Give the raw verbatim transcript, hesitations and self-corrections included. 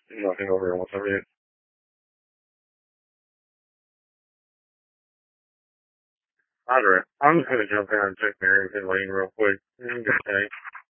Nothing over here. What's over here? Andre, I'm just gonna jump in and check Barrington Lane real quick. I'm just saying.